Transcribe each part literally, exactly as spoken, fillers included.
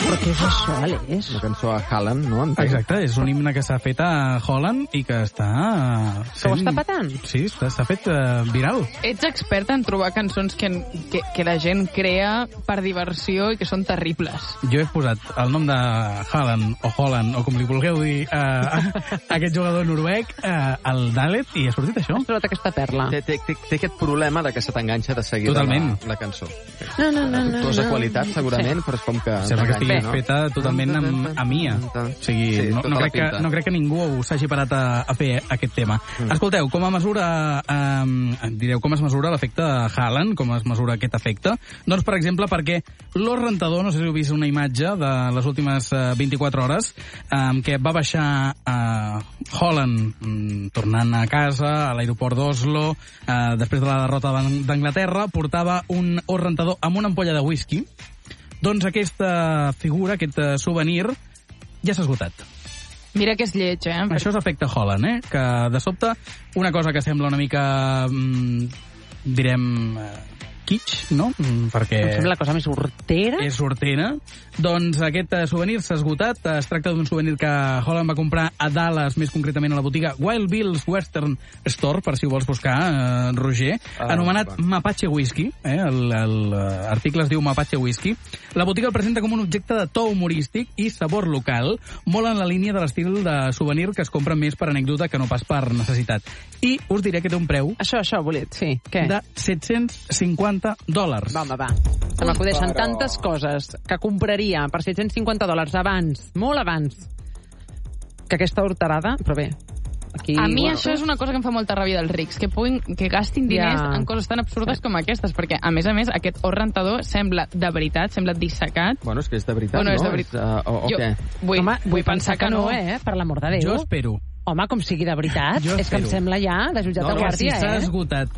Però què és això, Aleix? Una cançó a Haaland, no? Entenc. Exacte, és un himne que s'ha fet a Holland i que està... Que ho està patant? Sí, s'ha fet uh, viral. Ets expert en trobar cançons que, que, que la gent crea per diversió i que són terribles. Jo he posat el nom de Haaland o Holland, o com li vulgueu dir, uh, aquest jugador noruec, uh, el Dalet, i ha sortit això. Has trobat aquesta perla. Té, té, té, té aquest problema de que se t'enganxa de seguida Totalment. la, la cançó. No, no, no. no, Dubtosa no. qualitat, segurament, sí. Però és com que... Sembla que estigui no? feta totalment a, a Mia. O sigui, Sí, no, tota no, la crec que, pinta. no crec que ningú s'hagi parat a, a fer aquest tema. Mm. Escolteu, com a mesura... Eh, direu, com es mesura l'efecte Haaland? Com es mesura aquest efecte? Doncs, per exemple, perquè l'Os Rentador, no sé si heu vist una imatge de les últimes eh, vint-i-quatre hores, eh, que va baixar eh, Haaland mm, tornant a casa, a l'aeroport d'Oslo, eh, després de la derrota d'Anglaterra, portava un Os Rentador amb una ampolla de whisky. Doncs aquesta figura, aquest souvenir, ja s'ha esgotat. Mira que és lleig, eh? Això és efecte Haaland, eh? Que de sobte una cosa que sembla una mica, mm, direm, eh, kitsch, no? Mm, perquè... Em sembla la cosa més hortera. És hortera. Doncs aquest eh, souvenir s'ha esgotat. Es tracta d'un souvenir que Haaland va comprar a Dallas, més concretament a la botiga Wild Bill's Western Store, per si ho vols buscar, eh, Roger, ah, anomenat bon. Mapache Whisky. Eh? L'article es diu Mapache Whisky. La botiga el presenta com un objecte de to humorístic i sabor local, molt en la línia de l'estil de souvenir que es compra més per anècdota que no pas per necessitat. I us diré que té un preu Això, això, Bolet, sí. Què? de set-cents cinquanta dòlars. Va, home, va. Se m'acudeixen Però- tantes coses que compraria per set-cents cinquanta dòlars abans, molt abans, que aquesta horterada, però bé, aquí... A mi bueno, això és una cosa que em fa molta ràbia dels rics, que puguin, que gastin diners Ja. en coses tan absurdes com aquestes, perquè, a més a més, aquest Os Rentador sembla de veritat, sembla dissecat. Bueno, és que és de veritat, Bueno, és no? de veritat. És, uh, o, o Jo què? vull, Home, vull pensar que no. eh? Per l'amor de Déu. Jo espero. Home, com sigui de veritat. Jo És que em espero. sembla ja de jutjat No, de no, guàrdia, Si s'ha eh? esgotat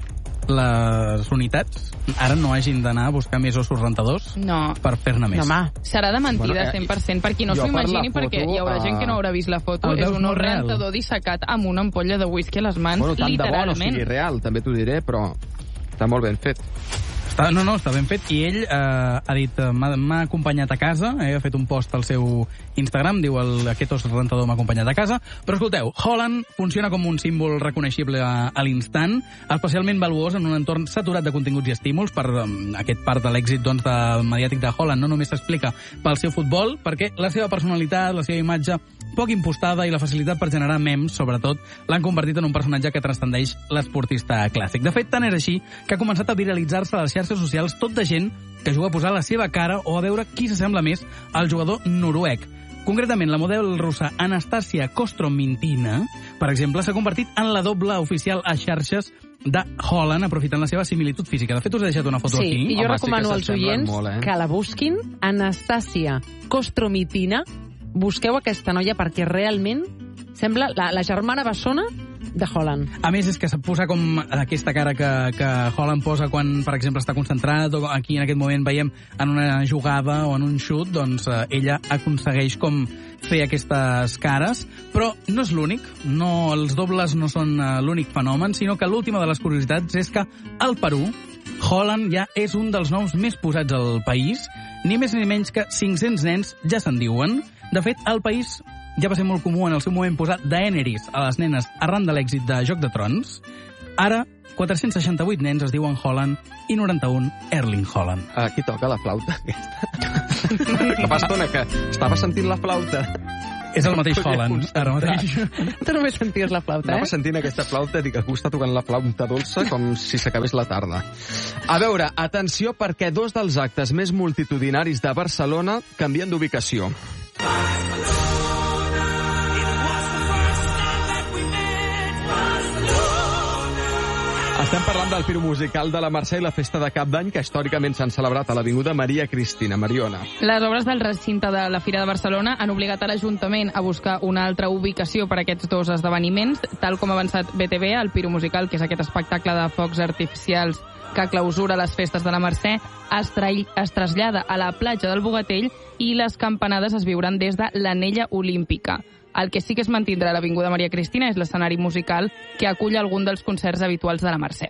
les unitats, ara no hagin d'anar a buscar més ossos rentadors No. per fer-ne més. No, home. Serà de mentida, Bueno, eh, cent per cent, per qui no jo s'ho per la imagini, foto, perquè hi haurà gent que no eh, haurà vist la foto. el És veus un molt real. rentador dissecat amb una ampolla de whisky a les mans, Bueno, tant de bo no literalment. sigui real, també t'ho diré, però està molt ben fet. Està, no, no, està ben fet. I ell eh, ha dit, eh, m'ha m'ha acompanyat a casa, eh, ha fet un post al seu Instagram, diu el, aquest os rentador m'ha acompanyat a casa. Però escolteu, Haaland funciona com un símbol reconeixible a, a l'instant, especialment valuós en un entorn saturat de continguts i estímuls. Per um, aquest part de l'èxit doncs, de, mediàtic de Haaland no només s'explica pel seu futbol, perquè la seva personalitat, la seva imatge poc impostada i la facilitat per generar memes, sobretot, l'han convertit en un personatge que transcendeix l'esportista clàssic. De fet, tant és així que ha començat a viralitzar-se a les xarxes socials tot de gent que juga a posar la seva cara o a veure qui s'assembla més al jugador noruec. Concretament, la model russa Anastasia Kostromintina, per exemple, s'ha convertit en la doble oficial a xarxes de Haaland, aprofitant la seva similitud física. De fet, us he deixat una foto Sí, aquí. i jo Home, sí que recomano als s'assemblen oients molt, eh? que la busquin, Anastasia Kostromitina. Busqueu aquesta noia perquè realment sembla la, la germana bessona de Haaland. A més, és que se't posa com aquesta cara que, que Haaland posa quan, per exemple, està concentrat, o aquí en aquest moment veiem en una jugada o en un xut, doncs eh, ella aconsegueix com fer aquestes cares, però no és l'únic, no, els dobles no són eh, l'únic fenomen, sinó que l'última de les curiositats és que al Perú Haaland ja és un dels noms més posats al país, ni més ni menys que cinc-cents nens ja se'n diuen. De fet, al país ja va ser molt comú en el seu moment posar Daenerys a les nenes arran de l'èxit de Joc de Trons. Ara, quatre-cents seixanta-vuit nens es diuen Haaland i noranta-un Erling Haaland. Aquí toca la flauta, aquesta. Que fa estona que estava sentint la flauta. És el mateix Podia Haaland, ara mateix. Tu només senties la flauta, Anava eh? sentint aquesta flauta i dic, algú està tocant la flauta dolça com si s'acabés la tarda. A veure, atenció, perquè dos dels actes més multitudinaris de Barcelona canvien d'ubicació. Estem parlant del Piro Musical de la Mercè i la Festa de Cap d'Any, que històricament s'han celebrat a l'Avinguda Maria Cristina. Mariona. Les obres del recinte de la Fira de Barcelona han obligat a l'Ajuntament a buscar una altra ubicació per a aquests dos esdeveniments, tal com ha avançat B T V, el Piro Musical, que és aquest espectacle de focs artificials que clausura les festes de la Mercè, es, tra- es trasllada a la platja del Bogatell i les campanades es viuran des de l'Anella Olímpica. El que sí que es mantindrà a l'Avinguda Maria Cristina és l'escenari musical que acull algun dels concerts habituals de la Mercè.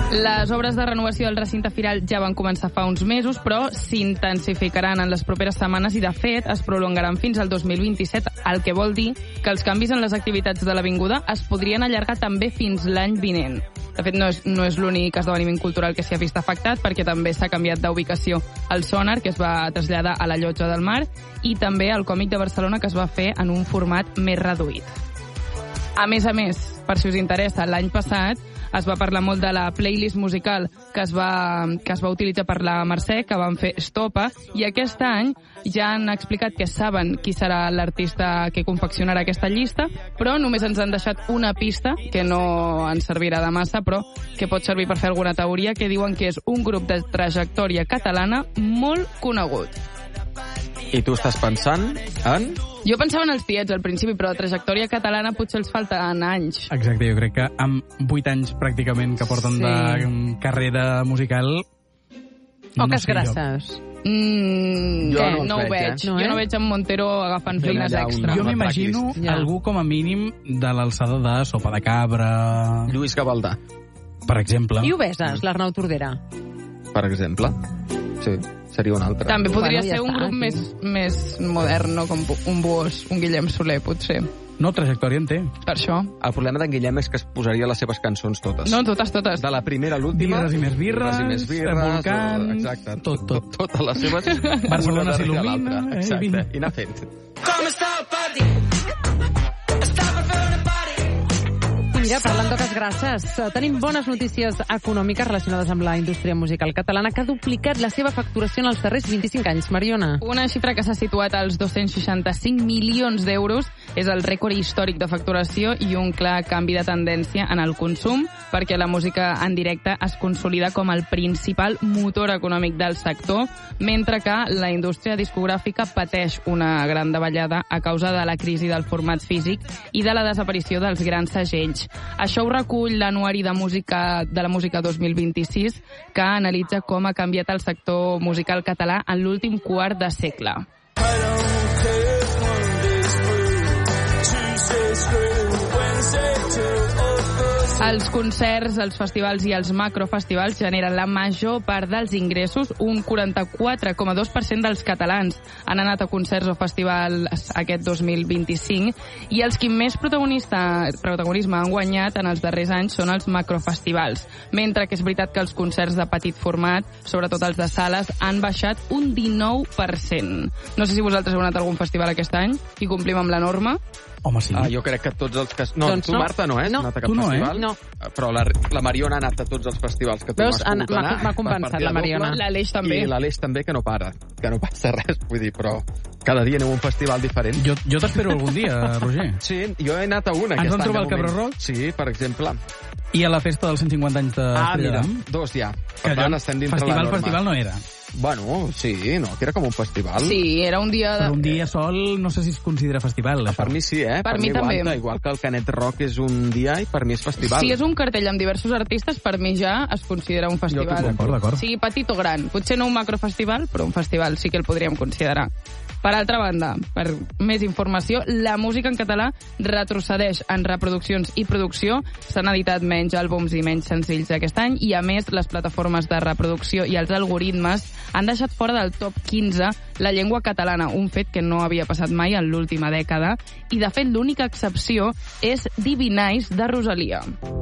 Les obres de renovació del recinte firal ja van començar fa uns mesos, però s'intensificaran en les properes setmanes i, de fet, es prolongaran fins al dos mil vint-i-set, el que vol dir que els canvis en les activitats de l'Avinguda es podrien allargar també fins l'any vinent. De fet, no és, no és l'únic esdeveniment cultural que s'hi ha vist afectat, perquè també s'ha canviat d'ubicació el Sonar, que es va traslladar a la Llotja del Mar, i també el Còmic de Barcelona, que es va fer en un format més reduït. A més a més, per si us interessa, l'any passat es va parlar molt de la playlist musical que es va, que es va utilitzar per la Mercè, que van fer Estopa, i aquest any ja han explicat que saben qui serà l'artista que confeccionarà aquesta llista, però només ens han deixat una pista, que no ens servirà de massa, però que pot servir per fer alguna teoria, que diuen que és un grup de trajectòria catalana molt conegut. I tu estàs pensant en... Jo pensava en els tiets al principi, però la trajectòria catalana potser els falten anys. Exacte, jo crec que amb vuit anys pràcticament que porten Sí. de carrera musical... Oques sé jo. grasses. Mm, Jo què? no els no ho veig, veig. eh? No, Jo eh? no veig en Montero agafant Fent feines allà un- extra. Jo la m'imagino tracklist. Ja. algú com a mínim de l'alçada de Sopa de Cabra, Lluís Gavaldà, per exemple. I Obeses, l'Arnau Tordera. per exemple. Sí, seria un altre. També podria Bueno, ja ser un està, grup sí. més, més modern, no? Com un Buós, un Guillem Soler, potser. No, trajectòria en té. Per això. El problema d'en Guillem és que es posaria les seves cançons totes. No, totes, totes. De la primera a l'última... Birres i més birres, birres i més birres, volcans, exacte. tot, tot. Totes les seves... Barcelona una darrere s'il·lumina, l'altra. eh, Exacte, vinga. i anar fent. I mira, parlant d'oques grasses, eh, tenim bones notícies econòmiques relacionades amb la indústria musical catalana, que ha duplicat la seva facturació en els darrers vint-i-cinc anys. Mariona. Una xifra que s'ha situat als dos-cents seixanta-cinc milions d'euros és el rècord històric de facturació i un clar canvi de tendència en el consum, perquè la música en directe es consolida com el principal motor econòmic del sector, mentre que la indústria discogràfica pateix una gran davallada a causa de la crisi del format físic i de la desaparició dels grans segells. Això ho recull l'Anuari de música de la música dos mil vint-i-sis, que analitza com ha canviat el sector musical català en l'últim quart de segle. Els concerts, els festivals i els macrofestivals generen la major part dels ingressos. Un quaranta-quatre coma dos per cent dels catalans han anat a concerts o festivals aquest dos mil vint-i-cinc, i els que més protagonista, protagonisme han guanyat en els darrers anys són els macrofestivals, mentre que és veritat que els concerts de petit format, sobretot els de sales, han baixat un dinou per cent. No sé si vosaltres heu anat a algun festival aquest any i complim amb la norma. Home, sí. Ah, jo crec que tots els que... No, Doncs tu, no. Marta, no, eh? No. Has anat a cap Tu no, eh? festival? No. Però la, la Mariona ha anat a tots els festivals que tu Veus? m'has Ana- pogut m'ha- anar. m'ha compensat per partida la Mariona. doble. L'Aleix també. I l'Aleix també, que no para. Que no passa res, vull dir, però cada dia anem a un festival diferent. Jo, jo t'espero algun dia, Roger. Sí, jo he anat a una Ens aquest vam any, trobar de al Cabró moment. Rock? Sí, per exemple. I a la festa dels cent cinquanta anys de Ah, mira, d'Am, dos ja. que Per tant, allò, estem dintre festival, la norma. festival no era. Bueno, sí, no, que era com un festival. Sí, era un dia... De... Però un dia sol no sé si es considera festival, això. Per mi sí, eh? Per mi també. aguanta, igual que el Canet Rock és un dia i per mi és festival. Si és un cartell amb diversos artistes, per mi ja es considera un festival. D'acord, d'acord. Sigui petit o gran. Potser no un macrofestival, però un festival sí que el podríem considerar. Per altra banda, per més informació, la música en català retrocedeix en reproduccions i producció. S'han editat menys àlbums i menys senzills aquest any, i a més les plataformes de reproducció i els algoritmes han deixat fora del top quinze la llengua catalana, un fet que no havia passat mai en l'última dècada, i de fet l'única excepció és Divi Nice de Rosalia.